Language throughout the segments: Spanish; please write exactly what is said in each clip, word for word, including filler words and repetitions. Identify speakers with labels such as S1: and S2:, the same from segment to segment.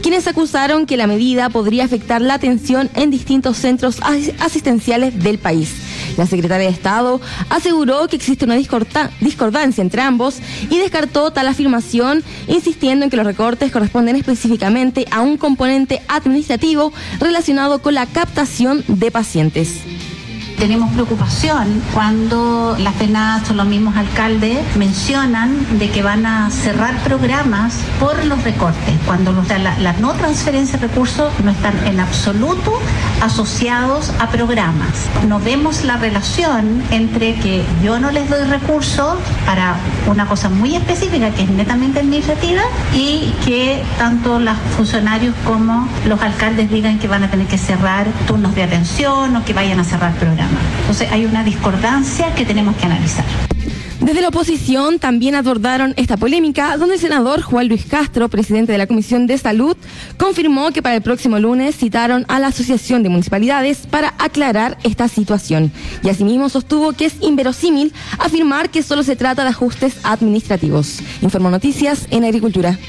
S1: quienes acusaron que la medida podría afectar la atención en distintos centros asistenciales del país. La secretaria de Estado aseguró que existe una discordancia entre ambos y descartó tal afirmación, insistiendo en que los recortes corresponden específicamente a un componente administrativo relacionado con la captación de pacientes.
S2: Tenemos preocupación cuando las penadas o los mismos alcaldes mencionan de que van a cerrar programas por los recortes, cuando los, la, la no transferencia de recursos no están en absoluto asociados a programas. No vemos la relación entre que yo no les doy recursos para una cosa muy específica que es netamente administrativa y que tanto los funcionarios como los alcaldes digan que van a tener que cerrar turnos de atención o que vayan a cerrar programas. Entonces hay una discordancia que tenemos que analizar.
S1: Desde la oposición también abordaron esta polémica, donde el senador Juan Luis Castro, presidente de la Comisión de Salud, confirmó que para el próximo lunes citaron a la Asociación de Municipalidades para aclarar esta situación. Y asimismo sostuvo que es inverosímil afirmar que solo se trata de ajustes administrativos. Informó Noticias en Agricultura.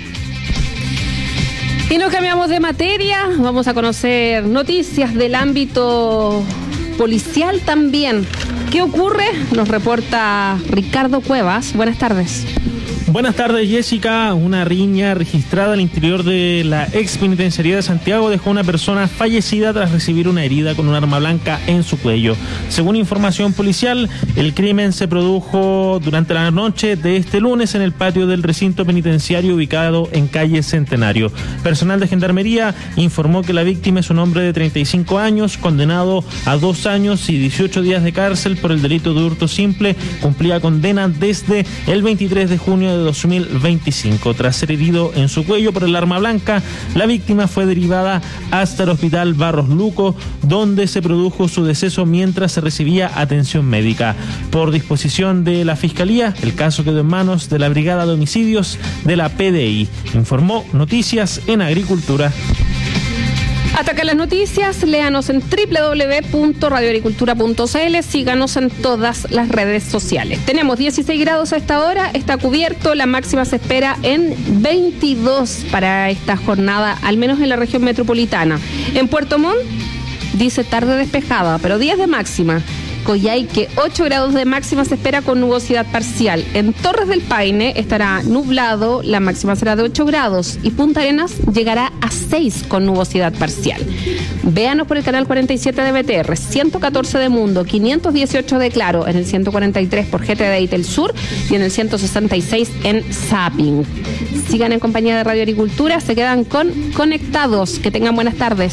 S3: Y nos cambiamos de materia, vamos a conocer noticias del ámbito policial también. ¿Qué ocurre? Nos reporta Ricardo Cuevas. Buenas tardes.
S4: Buenas tardes, Jessica. Una riña registrada al interior de la ex penitenciaría de Santiago dejó a una persona fallecida tras recibir una herida con un arma blanca en su cuello. Según información policial, el crimen se produjo durante la noche de este lunes en el patio del recinto penitenciario ubicado en calle Centenario. Personal de Gendarmería informó que la víctima es un hombre de treinta y cinco años, condenado a dos años y dieciocho días de cárcel por el delito de hurto simple. Cumplía condena desde el veintitrés de junio de dos mil veinticinco. Tras ser herido en su cuello por el arma blanca, la víctima fue derivada hasta el hospital Barros Luco, donde se produjo su deceso mientras se recibía atención médica. Por disposición de la Fiscalía, el caso quedó en manos de la Brigada de Homicidios de la P D I, informó Noticias en Agricultura.
S3: Hasta acá las noticias, léanos en doble u doble u doble u punto radio agricultura punto c l, síganos en todas las redes sociales. Tenemos dieciséis grados a esta hora, está cubierto, la máxima se espera en veintidós para esta jornada, al menos en la región metropolitana. En Puerto Montt dice tarde despejada, pero diez de máxima. Coyhaique, ocho grados de máxima se espera con nubosidad parcial. En Torres del Paine estará nublado, la máxima será de ocho grados. Y Punta Arenas llegará a seis con nubosidad parcial. Véanos por el canal cuarenta y siete de B T R, ciento catorce de Mundo, quinientos dieciocho de Claro, en el ciento cuarenta y tres por G T D Itel Sur y en el ciento sesenta y seis en Zapping. Sigan en compañía de Radio Agricultura, se quedan con Conectados. Que tengan buenas tardes.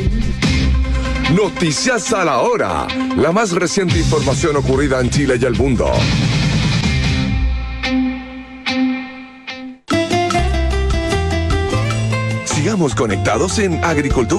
S5: Noticias a la hora. La más reciente información ocurrida en Chile y el mundo. Sigamos conectados en Agricultura.